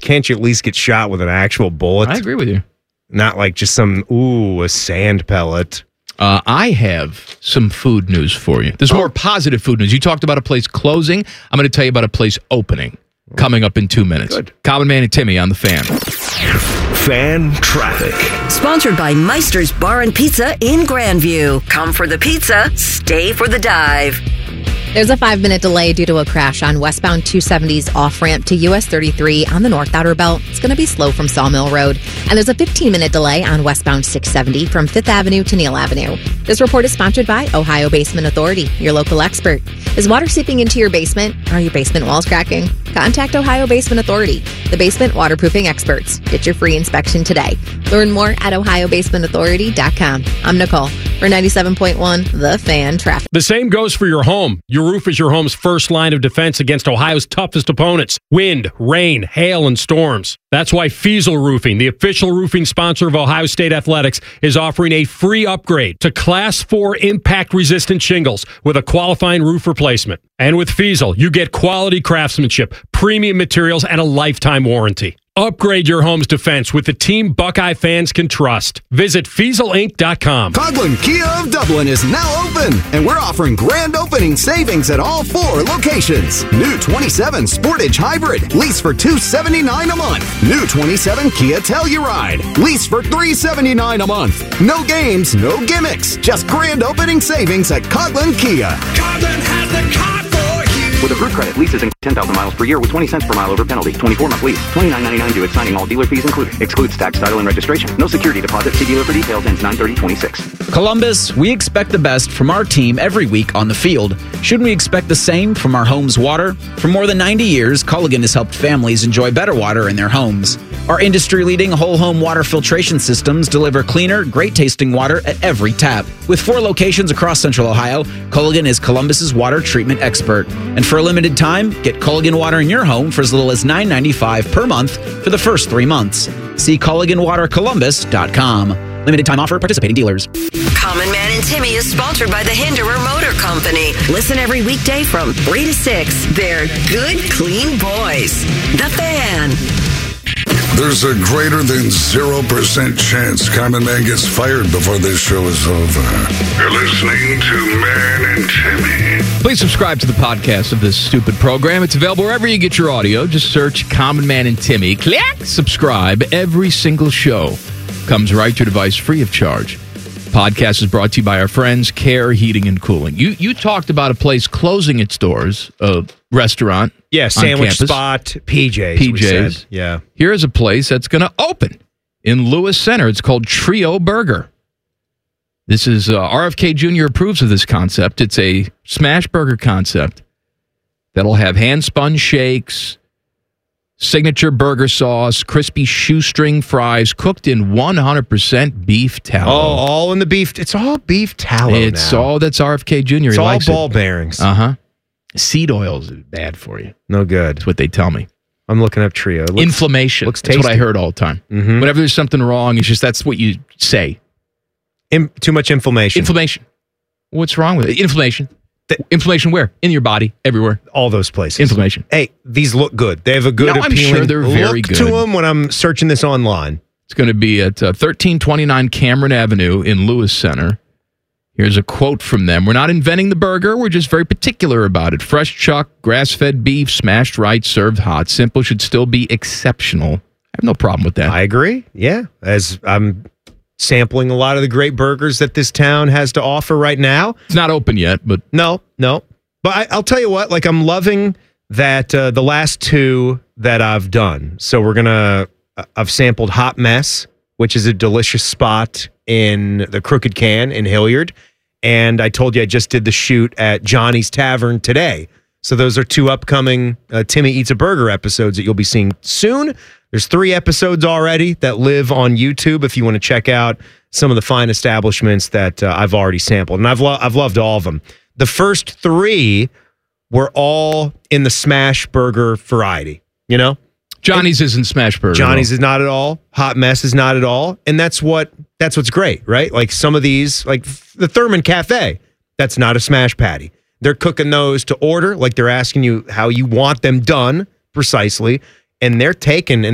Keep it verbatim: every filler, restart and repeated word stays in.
can't you at least get shot with an actual bullet? I agree with you. Not like just some, ooh, a sand pellet. Uh, I have some food news for you. There's Oh. more positive food news. You talked about a place closing. I'm going to tell you about a place opening coming up in two minutes. Good. Common Man and Timmy on the Fan. Fan traffic. Sponsored by Meister's Bar and Pizza in Grandview. Come for the pizza, stay for the dive. There's a five-minute delay due to a crash on westbound two seventy's off-ramp to U S thirty-three on the North Outer Belt. It's going to be slow from Sawmill Road. And there's a fifteen-minute delay on westbound six seventy from Fifth Avenue to Neal Avenue. This report is sponsored by Ohio Basement Authority, your local expert. Is water seeping into your basement? Are your basement walls cracking? Contact Ohio Basement Authority, the basement waterproofing experts. Get your free inspection today. Learn more at ohio basement authority dot com. I'm Nicole for ninety-seven point one The Fan Traffic. The same goes for your home. Your roof is your home's first line of defense against Ohio's toughest opponents: wind, rain, hail, and storms. That's why Fiesel Roofing, the official roofing sponsor of Ohio State Athletics, is offering a free upgrade to Class four impact-resistant shingles with a qualifying roof replacement. And with Fiesel, you get quality craftsmanship, premium materials, and a lifetime warranty. Upgrade your home's defense with the team Buckeye fans can trust. Visit Fiesel Inc dot com. Coghlan Kia of Dublin is now open, and we're offering grand opening savings at all four locations. New twenty-seven Sportage Hybrid, lease for two hundred seventy-nine dollars a month. New twenty-seven Kia Telluride, lease for three hundred seventy-nine dollars a month. No games, no gimmicks, just grand opening savings at Coghlan Kia. Coghlan has the car for you. With approved credit, leases in ten thousand miles per year with twenty cents per mile over penalty. twenty-four month lease. twenty-nine ninety-nine due at signing, all dealer fees included. Excludes tax, title, and registration. No security deposit. See dealer for details. Ends nine thirty twenty-six. Columbus, we expect the best from our team every week on the field. Shouldn't we expect the same from our home's water? For more than ninety years, Culligan has helped families enjoy better water in their homes. Our industry-leading whole home water filtration systems deliver cleaner, great-tasting water at every tap. With four locations across Central Ohio, Culligan is Columbus's water treatment expert. And for a limited time, get Culligan water in your home for as little as nine ninety-five per month for the first three months. See Culligan Water Columbus dot com. Limited time offer, participating dealers. Common Man and Timmy is sponsored by the Hinderer Motor Company. Listen every weekday from three to six. They're good, clean boys. The Fan. There's a greater than zero percent chance Common Man gets fired before this show is over. You're listening to Man and Timmy. Please subscribe to the podcast of this stupid program. It's available wherever you get your audio. Just search Common Man and Timmy. Click subscribe. Every single show comes right to your device free of charge. Podcast is brought to you by our friends Care Heating and Cooling. You you talked about a place closing its doors, a restaurant. Yeah, sandwich campus. spot, P J's. P we J's. said. Yeah. Here is a place that's going to open in Lewis Center. It's called Trio Burger. This is uh, R F K Junior approves of this concept. It's a smash burger concept that'll have hand-spun shakes, signature burger sauce, crispy shoestring fries cooked in one hundred percent beef tallow. Oh, all in the beef. It's all beef tallow It's now. all that's R F K Junior It's He all likes ball it. bearings. Uh-huh. Seed oils is bad for you. No good. That's what they tell me. I'm looking up Trio. It looks, Inflammation. looks That's what I tasty. heard all the time. Mhm. Whenever there's something wrong, it's just that's what you say. In, too much inflammation. Inflammation. What's wrong with it? Inflammation. The- Inflammation where? In your body, everywhere. all those places. Inflammation. Hey, these look good. They have a good No, I'm appealing sure they're very look good. to them when I'm searching this online. It's going to be at uh, thirteen twenty-nine Cameron Avenue in Lewis Center. Here's a quote from them. We're not inventing the burger. We're just very particular about it. Fresh chuck, grass-fed beef, smashed right, served hot. Simple should still be exceptional. I have no problem with that. I agree. Yeah. As I'm sampling a lot of the great burgers that this town has to offer right now. It's not open yet, but No, no. But I, I'll tell you what, like I'm loving that uh, the last two that I've done. So we're going to, I've sampled Hot Mess, which is a delicious spot in the Crooked Can in Hilliard. And I told you I just did the shoot at Johnny's Tavern today. So those are two upcoming uh, Timmy Eats a Burger episodes that you'll be seeing soon. There's three episodes already that live on YouTube if you want to check out some of the fine establishments that uh, I've already sampled. And I've, lo- I've loved all of them. The first three were all in the smash burger variety, you know? Johnny's isn't smash burger. Johnny's is not at all. Hot Mess is not at all. And that's what that's what's great, right? Like some of these, like the Thurman Cafe, that's not a smash patty. They're cooking those to order, like they're asking you how you want them done precisely, and they're taking and